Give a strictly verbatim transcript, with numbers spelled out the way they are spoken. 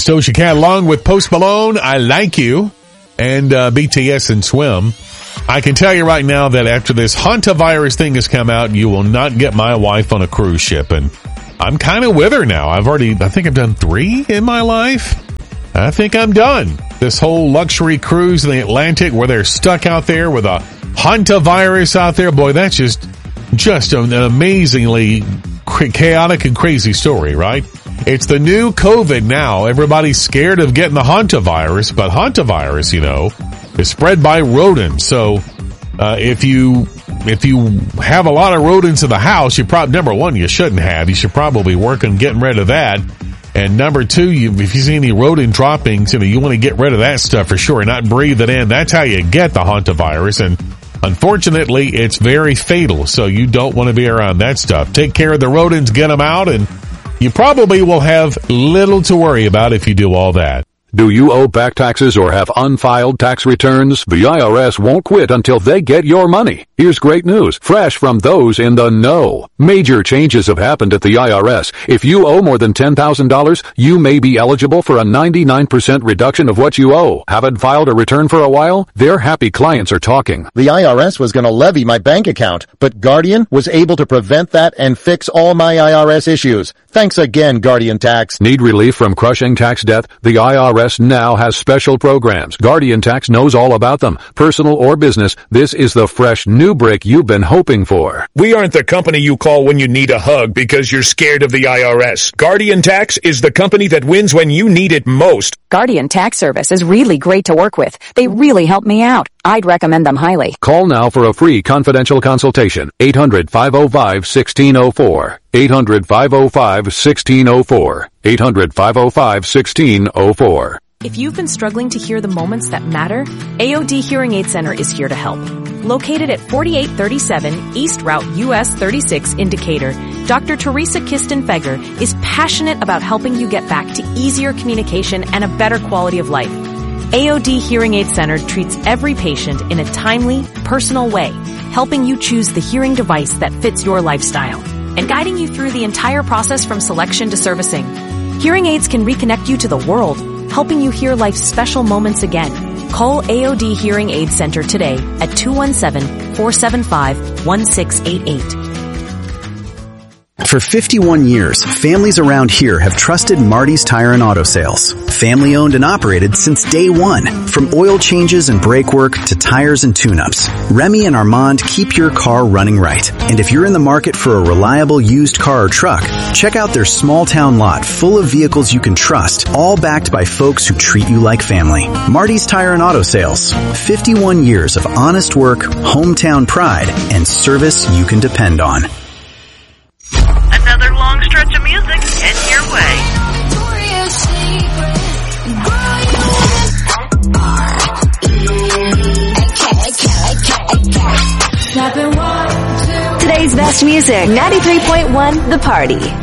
That's Doja Cat along with Post Malone, I Like You, and uh, B T S and Swim. I can tell you right now that after this hantavirus thing has come out, you will not get my wife on a cruise ship. And I'm kind of with her now. I've already, I think I've done three in my life. I think I'm done. This whole luxury cruise in the Atlantic where they're stuck out there with a hantavirus out there. Boy, that's just, just an amazingly chaotic and crazy story, right? It's the new COVID now. Everybody's scared of getting the hantavirus, but hantavirus, you know, is spread by rodents. So, uh, if you, if you have a lot of rodents in the house, you probably, number one, you shouldn't have. You should probably work on getting rid of that. And number two, you, if you see any rodent droppings, you know, you want to get rid of that stuff for sure, not breathe it in. That's how you get the hantavirus. And unfortunately, it's very fatal. So you don't want to be around that stuff. Take care of the rodents, get them out, and you probably will have little to worry about if you do all that. Do you owe back taxes or have unfiled tax returns? The I R S won't quit until they get your money. Here's great news, fresh from those in the know. Major changes have happened at the I R S. If you owe more than ten thousand dollars, you may be eligible for a ninety-nine percent reduction of what you owe. Haven't filed a return for a while? Their happy clients are talking. The I R S was going to levy my bank account, but Guardian was able to prevent that and fix all my I R S issues. Thanks again, Guardian Tax. Need relief from crushing tax debt? The I R S now has special programs. Guardian Tax knows all about them. Personal or business, this is the fresh new break you've been hoping for. We aren't the company you call when you need a hug because you're scared of the I R S. Guardian Tax is the company that wins when you need it most. Guardian Tax Service is really great to work with. They really help me out. I'd recommend them highly. Call now for a free confidential consultation. eight hundred, five oh five, one six oh four. eight hundred, five oh five, one six oh four. eight hundred, five oh five, one six oh four. If you've been struggling to hear the moments that matter, A O D Hearing Aid Center is here to help. Located at forty-eight thirty-seven East Route U S thirty-six in Decatur, Doctor Teresa Kistenfeger is passionate about helping you get back to easier communication and a better quality of life. A O D Hearing Aid Center treats every patient in a timely, personal way, helping you choose the hearing device that fits your lifestyle and guiding you through the entire process from selection to servicing. Hearing aids can reconnect you to the world, helping you hear life's special moments again. Call A O D Hearing Aid Center today at two one seven, four seven five, one six eight eight. For fifty-one years, families around here have trusted Marty's Tire and Auto Sales. Family owned and operated since day one. From oil changes and brake work to tires and tune-ups, Remy and Armand keep your car running right. And if you're in the market for a reliable used car or truck, check out their small town lot full of vehicles you can trust, all backed by folks who treat you like family. Marty's Tire and Auto Sales. fifty-one years of honest work, hometown pride, and service you can depend on. Another long stretch of music heading your way. Today's best music, ninety-three point one The Party.